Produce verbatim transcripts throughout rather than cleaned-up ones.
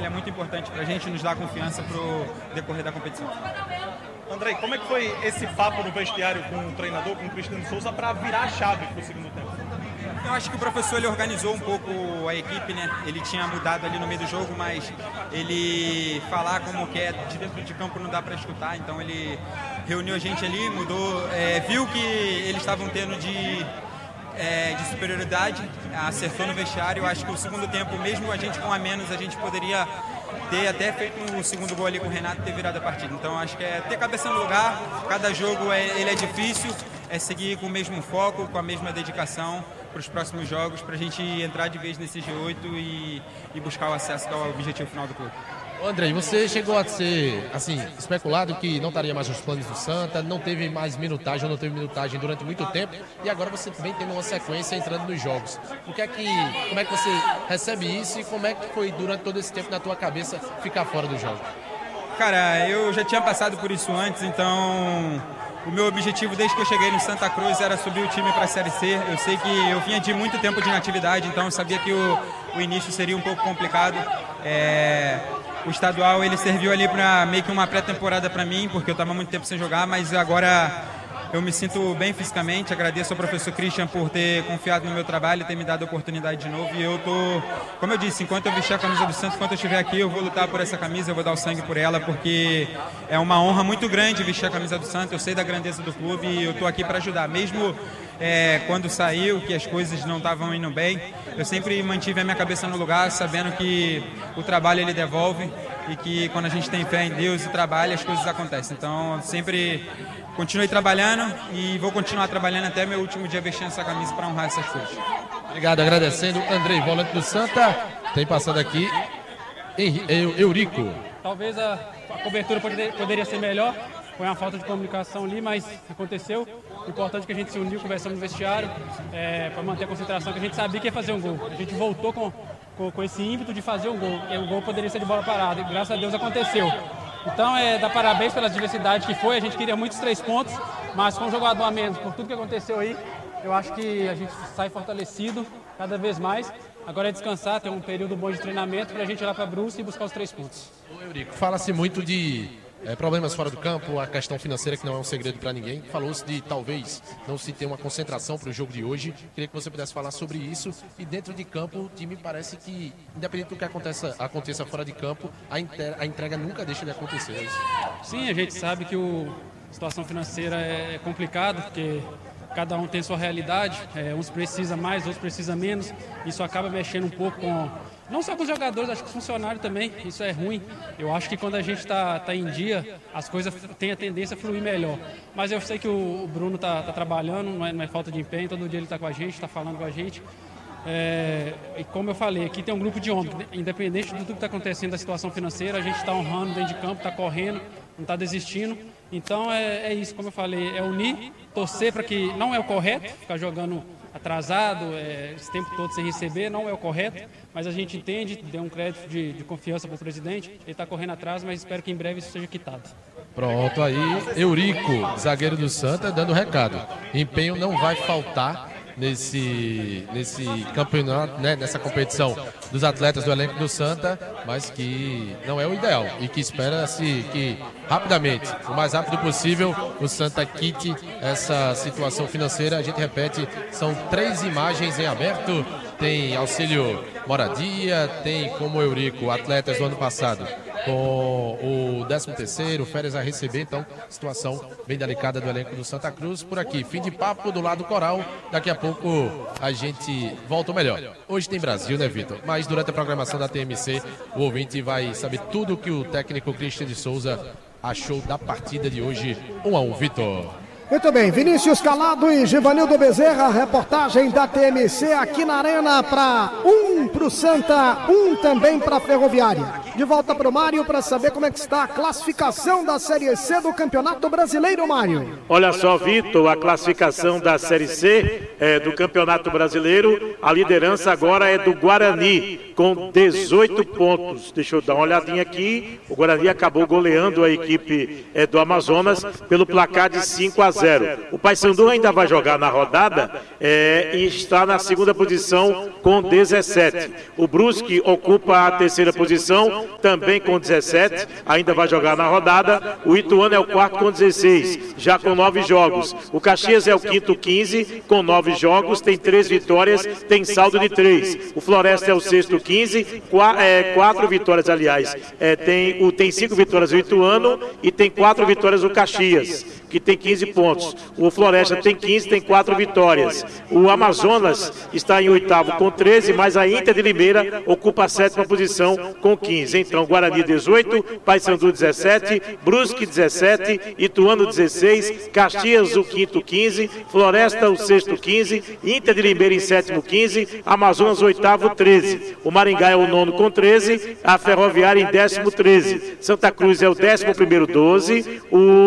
é muito importante para a gente, nos dar confiança para o decorrer da competição. Andrei, como é que foi esse papo no vestiário com o treinador, com o Cristiano Souza, para virar a chave para o segundo tempo? Eu acho que o professor ele organizou um pouco a equipe, né? Ele tinha mudado ali no meio do jogo, mas ele falar como que é de dentro de campo não dá para escutar, então ele reuniu a gente ali, mudou, é, viu que eles estavam tendo de, é, de superioridade, acertou no vestiário. Eu acho que o segundo tempo, mesmo a gente com a menos, a gente poderia ter até feito um segundo gol ali com o Renato e ter virado a partida. Então acho que é ter cabeça no lugar, cada jogo é, ele é difícil, é seguir com o mesmo foco, com a mesma dedicação para os próximos jogos, para a gente entrar de vez nesse G oito e, e buscar o acesso ao objetivo final do clube. Andrei, você chegou a ser, assim, especulado que não estaria mais nos planos do Santa, não teve mais minutagem, ou não teve minutagem durante muito tempo, e agora você vem tendo uma sequência entrando nos jogos. O que é que, como é que você recebe isso e como é que foi durante todo esse tempo na tua cabeça ficar fora do jogo? Cara, eu já tinha passado por isso antes, então o meu objetivo desde que eu cheguei no Santa Cruz era subir o time para a Série C. Eu sei que eu vinha de muito tempo de inatividade, então eu sabia que o, o início seria um pouco complicado. É... O estadual ele serviu ali para meio que uma pré-temporada para mim, porque eu estava muito tempo sem jogar, mas agora eu me sinto bem fisicamente. Agradeço ao professor Christian por ter confiado no meu trabalho e ter me dado a oportunidade de novo. E eu tô, como eu disse, enquanto eu vestir a camisa do Santos, enquanto eu estiver aqui, eu vou lutar por essa camisa, eu vou dar o sangue por ela, porque é uma honra muito grande vestir a camisa do Santos. Eu sei da grandeza do clube e eu tô aqui para ajudar, mesmo É, quando saiu, que as coisas não estavam indo bem, eu sempre mantive a minha cabeça no lugar, sabendo que o trabalho ele devolve e que quando a gente tem fé em Deus e trabalha, as coisas acontecem. Então, sempre continuei trabalhando e vou continuar trabalhando até meu último dia vestindo essa camisa para honrar essas coisas. Obrigado, agradecendo. Andrei, volante do Santa, tem passado aqui Eurico. Talvez a, a cobertura poderia, poderia ser melhor. Foi uma falta de comunicação ali, mas aconteceu. O importante é que a gente se uniu, conversamos no vestiário, é, para manter a concentração, que a gente sabia que ia fazer um gol. A gente voltou com, com, com esse ímpeto de fazer um gol. E o gol poderia ser de bola parada, e graças a Deus aconteceu. Então, é, dá parabéns pela diversidade que foi. A gente queria muitos três pontos, mas com um jogador a menos, por tudo que aconteceu aí, eu acho que a gente sai fortalecido cada vez mais. Agora é descansar, ter um período bom de treinamento para a gente ir lá para Brusque e buscar os três pontos. Ô, Eurico, fala-se muito de É, problemas fora do campo, a questão financeira que não é um segredo para ninguém. Falou-se de talvez não se ter uma concentração para o jogo de hoje. Queria que você pudesse falar sobre isso. E dentro de campo, o time parece que, independente do que aconteça, aconteça fora de campo, a, inter, a entrega nunca deixa de acontecer. É isso? Sim, a gente sabe que o, a situação financeira é complicada, porque cada um tem sua realidade. É, uns precisam mais, outros precisam menos. Isso acaba mexendo um pouco com... Não só com os jogadores, acho que os funcionários também, isso é ruim. Eu acho que quando a gente está tá em dia, as coisas têm a tendência a fluir melhor. Mas eu sei que o Bruno está tá trabalhando, não é, não é falta de empenho, todo dia ele está com a gente, está falando com a gente. É, e como eu falei, aqui tem um grupo de homens, independente de tudo que está acontecendo da situação financeira, a gente está honrando dentro de campo, está correndo, não está desistindo. Então é, é isso, como eu falei, é unir, torcer para que não é o correto, ficar jogando atrasado, é, esse tempo todo sem receber, não é o correto, mas a gente entende, deu um crédito de, de confiança para o presidente, ele está correndo atrás, mas espero que em breve isso seja quitado. Pronto, aí Eurico, zagueiro do Santa, dando recado. Empenho não vai faltar nesse, nesse campeonato, né, nessa competição dos atletas do elenco do Santa, mas que não é o ideal e que espera-se que rapidamente, o mais rápido possível, o Santa quite essa situação financeira. A gente repete, são três imagens em aberto, tem auxílio moradia, tem como Eurico, atletas do ano passado, com o décimo terceiro, férias a receber, então situação bem delicada do elenco do Santa Cruz. Por aqui, fim de papo do lado coral, daqui a pouco a gente volta melhor. Hoje tem Brasil, né, Vitor? Mas durante a programação da T M C, o ouvinte vai saber tudo o que o técnico Cristian de Souza achou da partida de hoje. Um a um, Vitor. Muito bem, Vinícius Calado e Givanildo Bezerra, reportagem da T M C aqui na Arena para um para o Santa, um também para a Ferroviária. De volta para o Mário para saber como é que está a classificação da Série C do Campeonato Brasileiro, Mário. Olha só, Vitor, a classificação da Série C é, do Campeonato Brasileiro, a liderança agora é do Guarani, com dezoito pontos. Deixa eu dar uma olhadinha aqui, o Guarani acabou goleando a equipe é, do Amazonas pelo placar de cinco a zero. O Paysandu ainda vai jogar na rodada é, e está na segunda posição com dezessete. O Brusque ocupa a terceira posição também com dezessete, ainda vai jogar na rodada. O Ituano é o quarto com dezesseis, já com nove jogos. O Caxias é o quinto, quinze, com nove jogos, tem três vitórias, tem saldo de três. O Floresta é o sexto, quinze, quatro, é, quatro vitórias, aliás. É, tem, o, tem cinco vitórias o Ituano e tem quatro vitórias o Caxias, que tem quinze pontos. O Floresta tem quinze, tem quatro vitórias. O Amazonas está em oitavo com treze, mas a Inter de Limeira ocupa a sétima posição com quinze. Então, Guarani dezoito, Paysandu dezessete, Brusque dezessete, Ituano dezesseis, Caxias o quinto, quinze, Floresta o sexto, quinze, Inter de Limeira em sétimo, quinze, Amazonas oitavo, treze. O Maringá é o nono com treze, a Ferroviária em décimo, treze. Santa Cruz é o décimo primeiro, doze.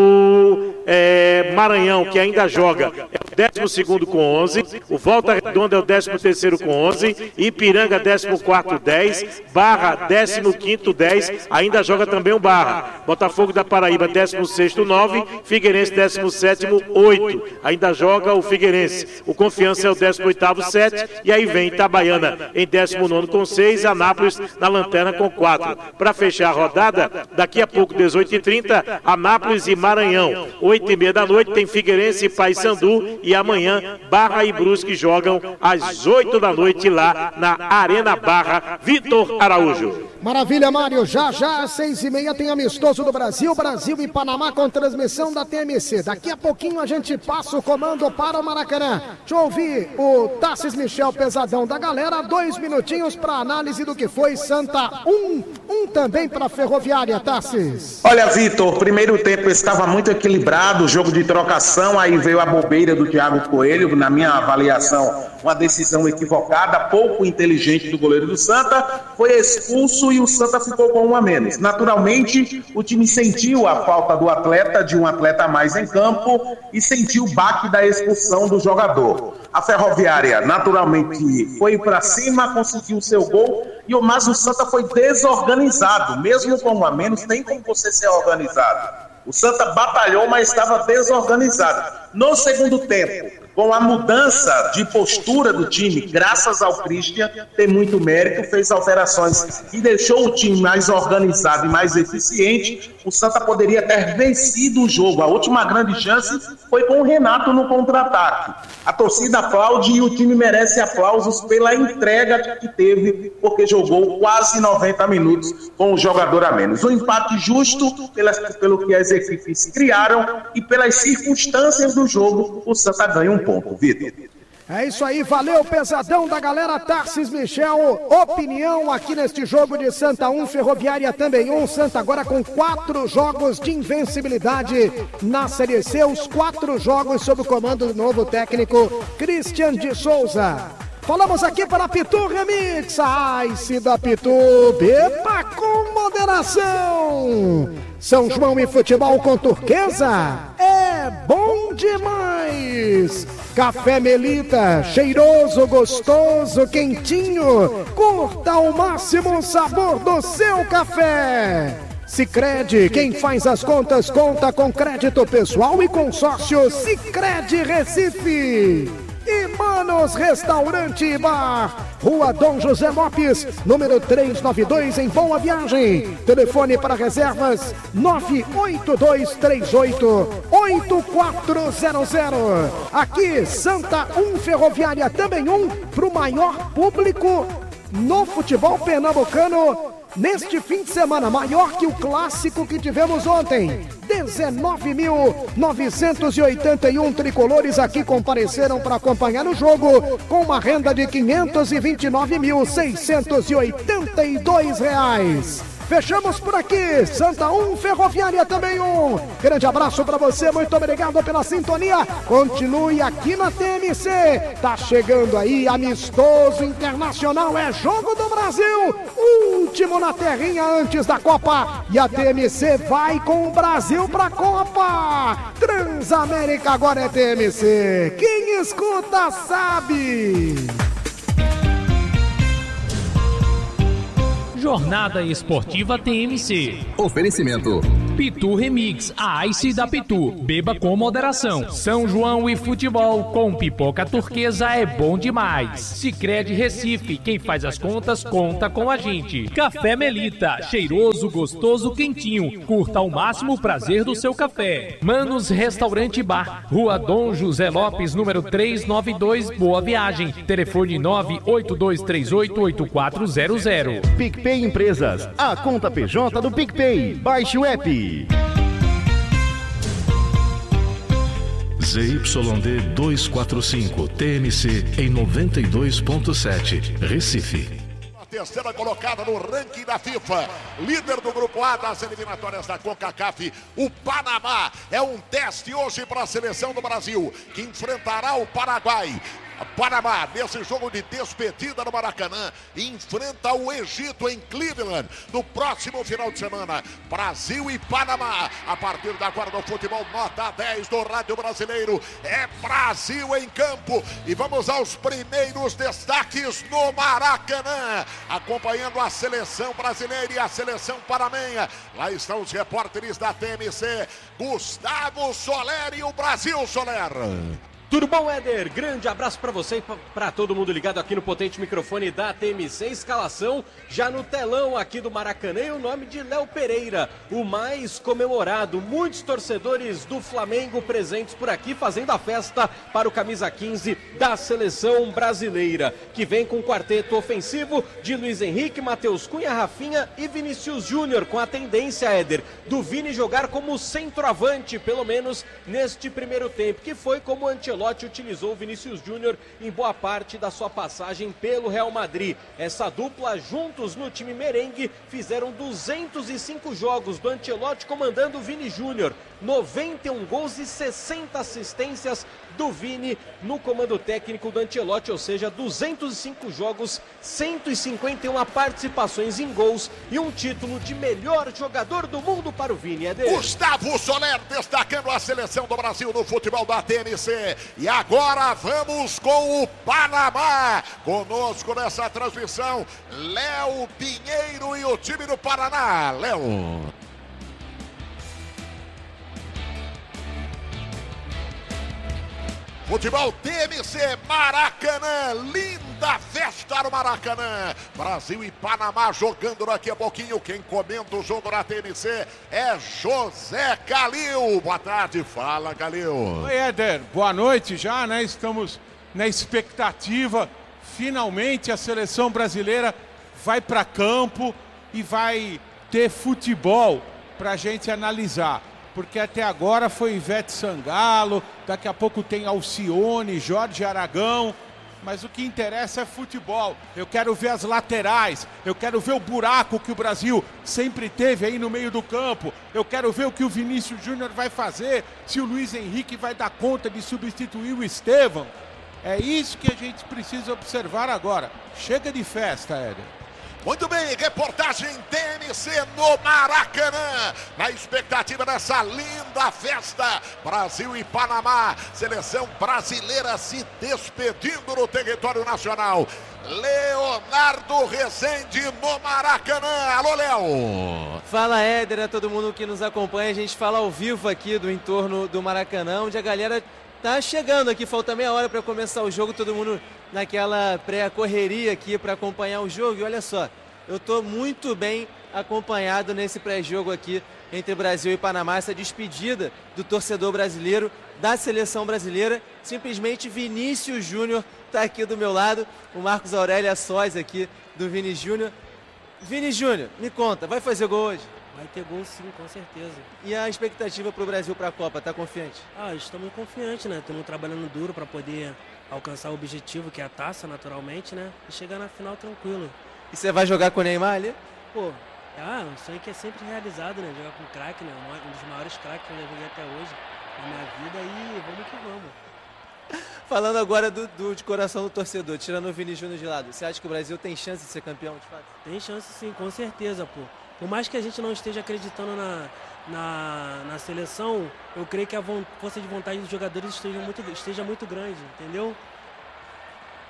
O é, Maranhão, que ainda joga, é o décimo segundo com onze. O Volta Redonda é o décimo terceiro com onze. Ipiranga décimo quarto, dez. Barra décimo quinto, dez. Ainda joga também o Barra. Botafogo da Paraíba décimo sexto, nove. Figueirense décimo sétimo, oito. Ainda joga o Figueirense. O Confiança é o décimo oitavo, sete. E aí vem Itabaiana em décimo nono com seis. Anápolis na lanterna com quatro. Para fechar a rodada, daqui a pouco, dezoito e trinta, Anápolis e Maranhão. oito e meia da noite tem Figueirense e Paysandu. E amanhã Barra e Brusque jogam às oito da noite lá na Arena Barra. Vitor Araújo. Maravilha, Mário. Já, já, às seis e meia tem amistoso do Brasil. Brasil e Panamá com transmissão da T M C. Daqui a pouquinho a gente passa o comando para o Maracanã. Deixa eu ouvir o Tassis Michel Pesadão da galera. Dois minutinhos para análise do que foi Santa um. Um também para Ferroviária, Tassis. Olha, Vitor, primeiro tempo estava muito equilibrado, jogo de trocação, aí veio a bobeira do Thiago Coelho, na minha avaliação, uma decisão equivocada, pouco inteligente do goleiro do Santa, foi expulso e o Santa ficou com um a menos. Naturalmente, o time sentiu a falta do atleta, de um atleta a mais em campo, e sentiu o baque da expulsão do jogador. A Ferroviária, naturalmente, foi para cima, conseguiu o seu gol, e o mas o Santa foi desorganizado. Mesmo com um a menos, tem como você ser organizado. O Santa batalhou, mas estava desorganizado. No segundo tempo, com a mudança de postura do time, graças ao Christian, tem muito mérito, fez alterações e deixou o time mais organizado e mais eficiente, o Santa poderia ter vencido o jogo. A última grande chance foi com o Renato no contra-ataque. A torcida aplaude e o time merece aplausos pela entrega que teve, porque jogou quase noventa minutos com o jogador a menos. Um empate justo pelas, pelo que as equipes criaram e pelas circunstâncias do jogo, o Santa ganha um ponto, Vitor. É isso aí, valeu, Pesadão da galera. Tassis Michel, opinião aqui neste jogo de Santa um, Ferroviária também um. Santa agora com quatro jogos de invencibilidade na Série C, os quatro jogos sob o comando do novo técnico Christian de Souza. Falamos aqui para a Pitu Remix, a Ice da Pitu, beba com moderação. São João e futebol com Turquesa é bom demais. Café Melita, cheiroso, gostoso, quentinho. Curta ao máximo o sabor do seu café. Sicredi, quem faz as contas conta com crédito pessoal e consórcio Sicredi Recife. E Manos Restaurante e Bar, Rua Dom José Lopes, número trezentos e noventa e dois, em Boa Viagem. Telefone para reservas nove oito dois três oito oito quatro zero zero. Aqui, Santa um, Ferroviária também um, para o maior público no futebol pernambucano. Neste fim de semana, maior que o clássico que tivemos ontem. dezenove mil novecentos e oitenta e um tricolores aqui compareceram para acompanhar o jogo, com uma renda de quinhentos e vinte e nove mil seiscentos e oitenta e dois reais. Fechamos por aqui, Santa um, Ferroviária também um. Grande abraço para você, muito obrigado pela sintonia. Continue aqui na T M C. Tá chegando aí, amistoso internacional, é jogo do Brasil. Último na terrinha antes da Copa. E a T M C vai com o Brasil pra Copa. Transamérica agora é T M C. Quem escuta sabe. Jornada Esportiva T M C. Oferecimento Pitu Remix, a Ice da Pitu. Beba com moderação. São João e futebol com pipoca turquesa é bom demais. Sicredi Recife, quem faz as contas, conta com a gente. Café Melita, cheiroso, gostoso, quentinho. Curta ao máximo o prazer do seu café. Manos Restaurante Bar, Rua Dom José Lopes, número trezentos e noventa e dois, Boa Viagem. Telefone nove oito dois três oito oito quatro zero zero. PicPay Empresas, a conta P J do PicPay. Baixe o app. Z Y D duzentos e quarenta e cinco, T M C em noventa e dois ponto sete, Recife. A terceira colocada no ranking da FIFA, líder do grupo A das eliminatórias da CONCACAF, o Panamá. É um teste hoje para a seleção do Brasil, que enfrentará o Paraguai. Panamá, nesse jogo de despedida no Maracanã, enfrenta o Egito em Cleveland no próximo final de semana. Brasil e Panamá, a partir da agora do futebol nota dez do Rádio Brasileiro, é Brasil em campo. E vamos aos primeiros destaques no Maracanã, acompanhando a seleção brasileira e a seleção panamenha. Lá estão os repórteres da T M C, Gustavo Soler e o Brasil. Soler. Tudo bom, Éder? Grande abraço para você e para todo mundo ligado aqui no potente microfone da T M C. Escalação já no telão aqui do Maracanã e o nome de Léo Pereira, o mais comemorado. Muitos torcedores do Flamengo presentes por aqui fazendo a festa para o camisa quinze da seleção brasileira, que vem com um quarteto ofensivo de Luiz Henrique, Matheus Cunha, Rafinha e Vinícius Júnior, com a tendência, Éder, do Vini jogar como centroavante, pelo menos neste primeiro tempo, que foi como o Ancelotti utilizou o Vinícius Júnior em boa parte da sua passagem pelo Real Madrid. Essa dupla juntos no time merengue fizeram duzentos e cinco jogos do Ancelotti comandando o Vini Júnior, noventa e um gols e sessenta assistências do Vini no comando técnico do Ancelotti, ou seja, duzentos e cinco jogos, cento e cinquenta e uma participações em gols e um título de melhor jogador do mundo para o Vini. É dele. Gustavo Soler destacando a seleção do Brasil no futebol da T M C. E agora vamos com o Panamá. Conosco nessa transmissão, Léo Pinheiro e o time do Paraná. Léo. Futebol T M C, Maracanã, linda festa no Maracanã. Brasil e Panamá jogando daqui a pouquinho. Quem comenta o jogo na T M C é José Calil. Boa tarde, fala Calil. Oi, Éder, boa noite já, né? Estamos na expectativa. Finalmente a seleção brasileira vai para campo e vai ter futebol para a gente analisar. Porque até agora foi Ivete Sangalo, daqui a pouco tem Alcione, Jorge Aragão, mas o que interessa é futebol. Eu quero ver as laterais, eu quero ver o buraco que o Brasil sempre teve aí no meio do campo, eu quero ver o que o Vinícius Júnior vai fazer, se o Luiz Henrique vai dar conta de substituir o Estevão. É isso que a gente precisa observar agora. Chega de festa, Éder. Muito bem, reportagem T M C no Maracanã, na expectativa dessa linda festa, Brasil e Panamá, seleção brasileira se despedindo no território nacional. Leonardo Rezende no Maracanã. Alô, Léo. Fala, Éder, a todo mundo que nos acompanha. A gente fala ao vivo aqui do entorno do Maracanã, onde a galera tá chegando aqui, falta meia hora para começar o jogo, todo mundo naquela pré-correria aqui para acompanhar o jogo. E olha só, eu tô muito bem acompanhado nesse pré-jogo aqui entre Brasil e Panamá, essa despedida do torcedor brasileiro, da seleção brasileira. Simplesmente Vinícius Júnior tá aqui do meu lado, o Marcos Aurélio a sós aqui do Vini Júnior. Vini Júnior, me conta, vai fazer gol hoje? Vai ter gol sim, com certeza. E a expectativa para o Brasil para a Copa, tá confiante? Ah, estamos confiantes, né? Estamos trabalhando duro para poder alcançar o objetivo, que é a taça, naturalmente, né? E chegar na final tranquilo. E você vai jogar com o Neymar ali? Pô, ah, um sonho que é sempre realizado, né? Jogar com o craque, né? Um dos maiores craques que eu já joguei até hoje na minha vida, e vamos que vamos. Falando agora do, do de coração do torcedor, tirando o Vini Júnior de lado, você acha que o Brasil tem chance de ser campeão, de fato? Tem chance sim, com certeza, pô. Por mais que a gente não esteja acreditando na, na, na seleção, eu creio que a força de vontade dos jogadores esteja muito, esteja muito grande, entendeu?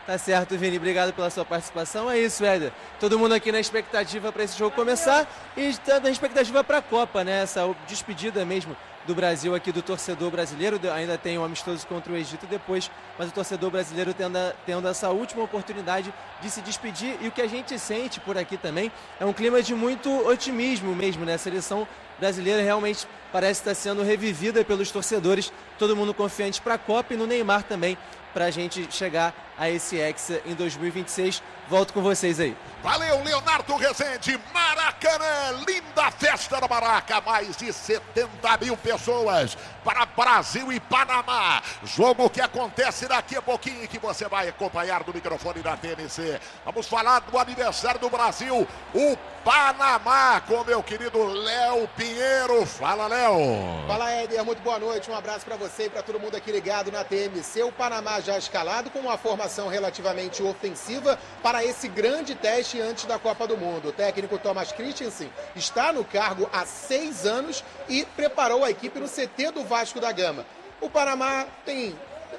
Tá certo, Vini. Obrigado pela sua participação. É isso, Éder. Todo mundo aqui na expectativa para esse jogo começar e na expectativa para a Copa, né? Essa despedida mesmo do Brasil aqui, do torcedor brasileiro. Ainda tem um amistoso contra o Egito depois, mas o torcedor brasileiro tendo, tendo essa última oportunidade de se despedir. E o que a gente sente por aqui também é um clima de muito otimismo mesmo, né? A seleção brasileira realmente parece estar sendo revivida pelos torcedores. Todo mundo confiante para a Copa e no Neymar também, para a gente chegar a esse Hexa em dois mil e vinte e seis. Volto com vocês aí. Valeu, Leonardo Rezende. Maracanã, linda festa da Maraca. Mais de setenta mil pessoas para Brasil e Panamá. Jogo que acontece daqui a pouquinho, que você vai acompanhar do microfone da T N C. Vamos falar do aniversário do Brasil, o Panamá, com meu querido Léo Pinheiro. Fala, Léo. Fala, Éder. Muito boa noite. Um abraço para você e para todo mundo aqui ligado na T M C. O Panamá já escalado com uma formação relativamente ofensiva para esse grande teste antes da Copa do Mundo. O técnico Thomas Christensen está no cargo há seis anos e preparou a equipe no C T do Vasco da Gama. O Panamá tem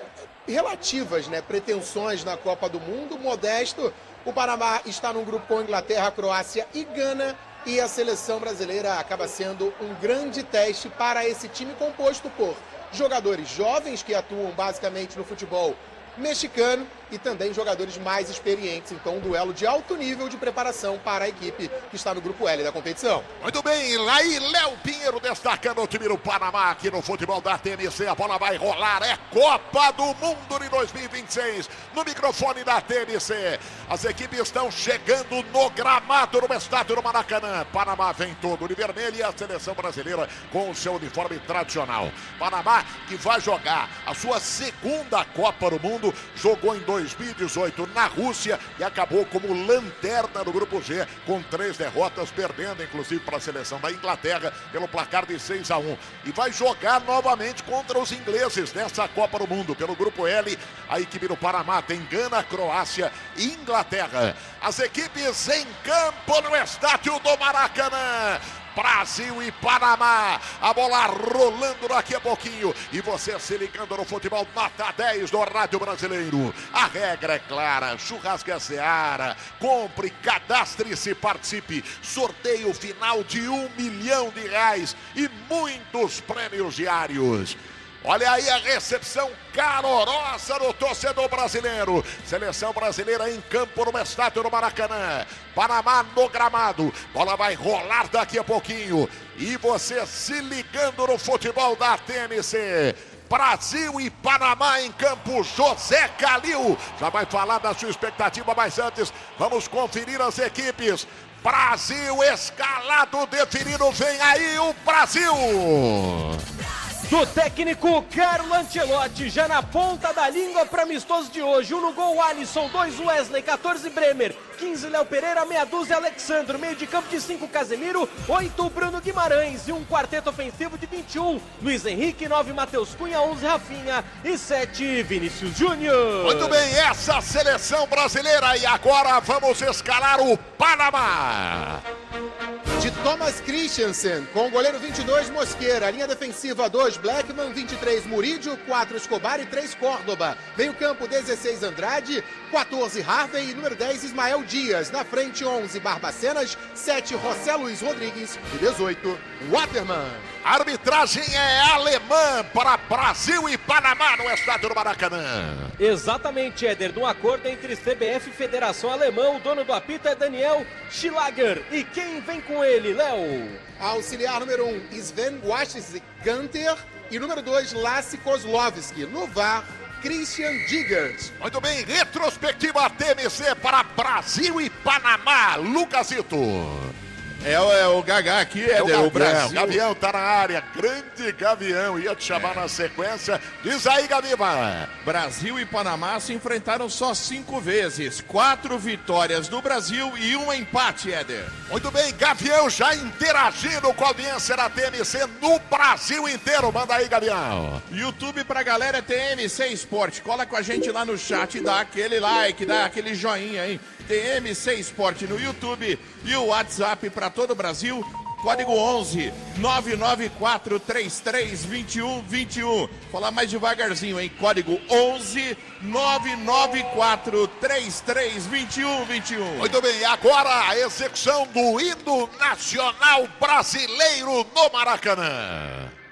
relativas, né, pretensões na Copa do Mundo, modesto. O Panamá está num grupo com Inglaterra, Croácia e Gana, e a seleção brasileira acaba sendo um grande teste para esse time composto por jogadores jovens que atuam basicamente no futebol mexicano e também jogadores mais experientes. Então, um duelo de alto nível de preparação para a equipe que está no grupo L da competição. Muito bem, lá e Léo Pinheiro destacando o time do Panamá aqui no futebol da T N C. A bola vai rolar, é Copa do Mundo de dois mil e vinte e seis no microfone da T N C. As equipes estão chegando no gramado no estádio do Maracanã. Panamá vem todo de vermelho e a seleção brasileira com o seu uniforme tradicional. Panamá que vai jogar a sua segunda Copa do Mundo, jogou em dois mil e dezoito na Rússia e acabou como lanterna no grupo G, com três derrotas, perdendo inclusive para a seleção da Inglaterra pelo placar de seis a um. E vai jogar novamente contra os ingleses nessa Copa do Mundo. Pelo grupo L, a equipe do Panamá tem Gana, Croácia e Inglaterra. As equipes em campo no estádio do Maracanã. Brasil e Panamá, a bola rolando daqui a pouquinho e você se ligando no futebol nota dez do Rádio Brasileiro. A regra é clara, Churrasca Seara, compre, cadastre-se, participe, sorteio final de um milhão de reais e muitos prêmios diários. Olha aí a recepção calorosa do torcedor brasileiro. Seleção brasileira em campo no estádio do Maracanã. Panamá no gramado. Bola vai rolar daqui a pouquinho. E você se ligando no futebol da T N C. Brasil e Panamá em campo. José Calil já vai falar da sua expectativa, mas antes vamos conferir as equipes. Brasil escalado, definido, vem aí o Brasil! Do técnico Carlo Ancelotti, já na ponta da língua para amistoso de hoje. Um no gol, Alisson, dois Wesley, quatorze Bremer, quinze Léo Pereira, meia dúzia Alexandre, meio de campo de cinco Casemiro, oito Bruno Guimarães e um quarteto ofensivo de vinte e um, Luiz Henrique, nove Matheus Cunha, onze Rafinha e sete Vinícius Júnior. Muito bem, essa seleção brasileira e agora vamos escalar o Panamá. De Thomas Christensen, com o goleiro vinte e dois Mosqueira, linha defensiva dois Blackman, vinte e três Murídio, quatro Escobar e três Córdoba. Meio campo dezesseis Andrade, quatorze Harvey e número dez Ismael Dias. Na frente onze Barbacenas, sete José Luiz Rodrigues e dezoito Waterman. A arbitragem é alemã para Brasil e Panamá no estádio do Maracanã. Exatamente, Éder, de um acordo entre C B F e Federação Alemã, o dono do apito é Daniel Schilager. E quem vem com ele, Léo? Auxiliar número um, Sven Wachs-Ganter. E número dois, Lasse Kozlovski. No V A R, Christian Diggert. Muito bem, retrospectiva T M C para Brasil e Panamá. Lucasito. É, é o Gagá aqui, é, é o, Gavião, o Brasil. O Gavião tá na área, grande Gavião, ia te chamar é. na sequência. Diz aí, Gaviva. Brasil e Panamá se enfrentaram só cinco vezes, quatro vitórias do Brasil e um empate, Éder. Muito bem, Gavião já interagindo com a audiência da T M C no Brasil inteiro. Manda aí, Gavião. YouTube pra galera T M C Esporte, cola com a gente lá no chat, dá aquele like, dá aquele joinha aí. T M C Esporte no YouTube e o WhatsApp para todo o Brasil, código onze nove nove quatro três três dois um dois um. Falar mais devagarzinho, hein? Código onze nove nove quatro três três dois um dois um. Muito bem, agora a execução do hino nacional brasileiro no Maracanã.